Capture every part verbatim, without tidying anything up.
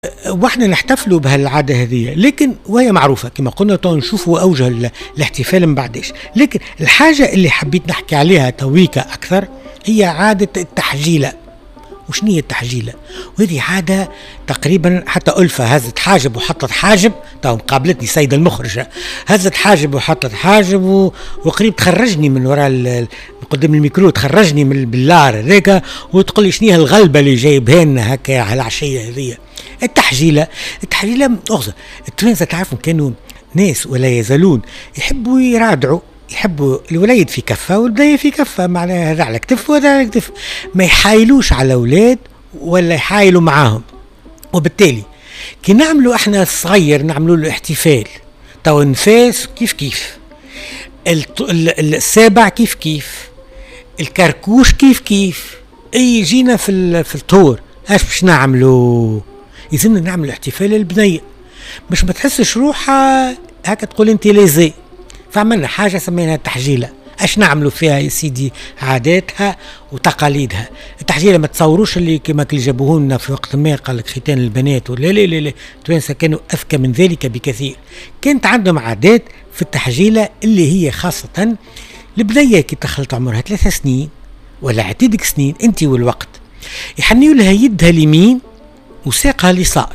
واحنا نحتفلوا بهالعاده هذه، لكن وهي معروفه كما قلنا تو نشوفوا اوجه ال- الاحتفال من بعدش. لكن الحاجه اللي حبيت نحكي عليها تويكا اكثر هي عاده التحجيله. وشنو هي التحجيله؟ وهذه عاده تقريبا حتى ألفة هزت حاجب وحطت حاجب، تو مقابلتني سيده المخرجه هزت حاجب وحطت حاجب و... وقريب تخرجني من وراء ال... قدام الميكرو، تخرجني من البلار هذاك وتقول لي شنو هي الغلبه اللي جايبها لنا هكا على العشيه هذه. التحجيله التحجيله أغزى. التوانسه تعرفوا كانوا ناس ولا يزالون يحبوا يرادعوا، يحبوا الوليد في كفه والبنيه في كفه، معناها هذا على كتف وهذا على كتف، ما يحايلوش على الاولاد ولا يحايلوا معاهم. وبالتالي كي نعملوا احنا الصغير نعملوا له احتفال، تو النفاس كيف كيف، الط- ال- السابع كيف كيف، الكركوش كيف كيف، اي يجينا في ال- في الطور اش باش نعملوا؟ يلزمنا نعمل احتفال للبنيه باش ما تحسش روحها هكا تقول انت لازي. فعملنا حاجه سميناها التحجيله. اش نعملوا فيها يا سيدي؟ عاداتها وتقاليدها. التحجيله ما تصوروش اللي كما اللي جابوه لنا في وقت ما قال لك ختان البنات، ولا لا لا لا، التوانسه كانوا اذكى من ذلك بكثير. كانت عندهم عادات في التحجيله اللي هي خاصه البنيه كي دخلت عمرها ثلاث سنين ولا عتيدك سنين انت والوقت، يحنيوا لها يدها اليمين وساقها اليسار،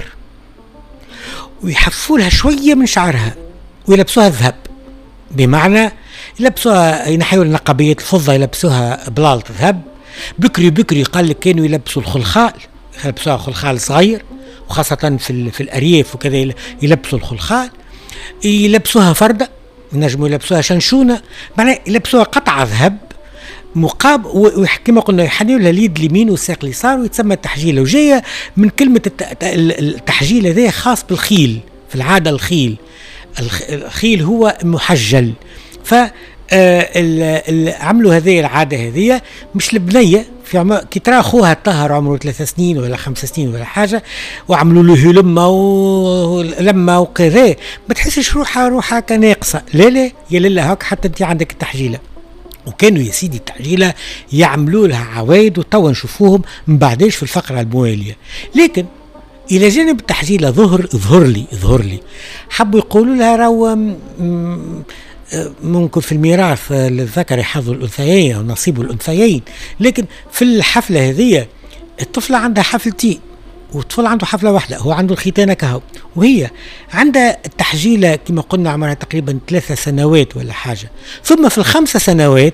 ويحفوا لها شويه من شعرها ويلبسوها ذهب. بمعنى يلبسوها، ينحيوا لنا قبية الفضة يلبسوها بلالة ذهب. بكري بكري قال لك كانوا يلبسوا الخلخال، يلبسوها خلخال صغير، وخاصة في ال- في الأرياف وكذا يل- يلبسوا الخلخال. يلبسوها فردة، ينجموا يلبسوها شنشونة، معناها يلبسوها قطعة ذهب مقاب، وكما قلنا يحنيوا لها اليد اليمين والساق اليسار، ويتسمى التحجيله. وجايه من كلمه الت- التحجيل هذا خاص بالخيل، في العاده الخيل الخ- الخيل هو محجل. ف آه، ال- ال- عملوا هذه العاده هذه مش البنيه في عمر كي ترى اخوها طهر عمره ثلاث سنين ولا خمس سنين ولا حاجه، وعملوا له لمه ولمه وكذا، ما تحسش روحها روحها كناقصه. لا لا يا لله هاك حتى انت عندك التحجيله. وكانوا يا سيدي التحجيله يعملوا لها عوايد، وتوا نشوفوهم من بعدش في الفقره المواليه. لكن الى جانب التحجيله ظهر ظهر لي ظهر لي حبوا يقولوا لها راهو م- م- ممكن في الميراث للذكر حظ الانثيين او نصيب الانثيين، لكن في الحفله هذه الطفله عندها حفلتين والطفل عنده حفله واحده، هو عنده الختانه كهو، وهي عندها التحجيله كما قلنا عمرها تقريبا ثلاثة سنوات ولا حاجه. ثم في الخمسه سنوات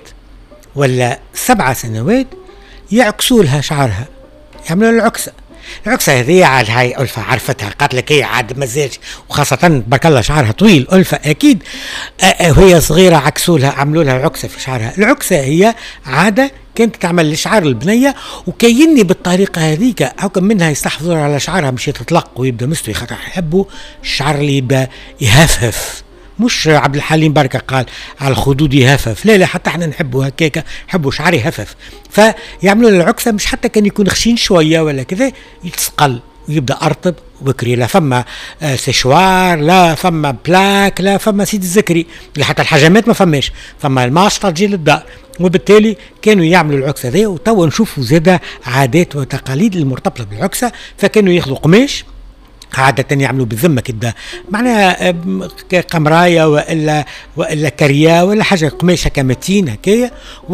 ولا سبعة سنوات يعكسوا لها شعرها، يعملوا لها العكسه. العكسه هذه عاد هاي ألفة عرفتها، قالت لك هي عاد مازالش، وخاصه بارك الله شعرها طويل ألفة اكيد. آه، آه، وهي صغيره عكسوا لها، عملوا لها عكسه في شعرها. العكسه هي عاده كانت تعمل لشعر البنيه، وكيني بالطريقه هذيك هاكا منها يستحفظوا على شعرها مش تطلق ويبدا مستوي، خاطر يحبوا الشعر اللي يبقى يهفهف. مش عبد الحليم بركه قال على الخدود يهفف، لا لا، حتى احنا نحبوا هكاك، نحبوا شعري هفف. فيعملوا له العكسه، مش حتى كان يكون خشين شويه ولا كذا، يتسقل ويبدا ارطب وبكري. لا فما آه سيشوار، لا فما بلاك، لا فما سيد الزكري، لا حتى الحجامات ما فماش، فما الماشطه تجي للدار. وبالتالي كانوا يعملوا العكسه ذي. وتوا نشوفوا زاده عادات وتقاليد المرتبطه بالعكسه. فكانوا ياخذوا قماش، عادة يعملوا بالذمة كده، معناها آم، ك- قمراية وإلا وإلا كريا ولا حاجة قماشة كمتين هكايا،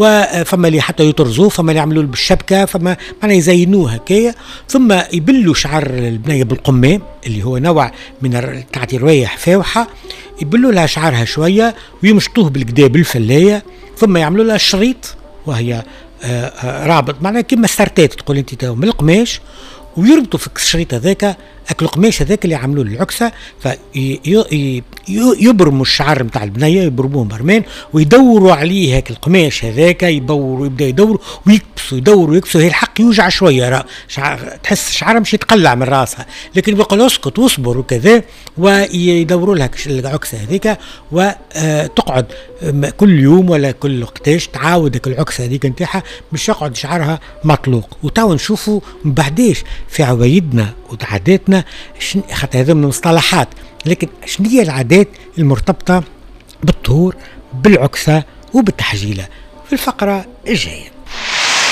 وفما اللي حتى يطرزوه، فما اللي يعملوا بالشبكة، فما معناها يزينوه هكايا. ثم يبلوا شعر البنية بالقمام اللي هو نوع من الر- تعطي روايح فاوحة، يبلوا لها شعرها شوية ويمشطوه بالكدا بالفلاية. ثم يعملوا لها الشريط، وهي آه، آه، رابط، معناها كما ستارتات تقول انت تو من القماش، ويربطوا في الشريط هذاك اكل القماش هذاك اللي عملوه للعكسه. فيبرموا الشعر نتاع البنيه، يبرموه برمان ويدوروا عليه هيك القماش هذاك، يدوروا يبدا يدوروا ويكبسوا، يدوروا ويكبسوا. هي الحق يوجع شويه، را شعر تحس شعرها مش يتقلع من راسها، لكن بيقول اسكت واصبر وكذا، ويدوروا لها العكسه هذيك، وتقعد كل يوم ولا كل وقتاش تعاود العكسه هذيك نتاعها باش يقعد شعرها مطلوق. وتوا نشوفوا من بعديش في عوايدنا وعاداتنا، خاطر هذا من المصطلحات، لكن شنو هي العادات المرتبطه بالطهور بالعكسه وبالتحجيله في الفقره الجايه.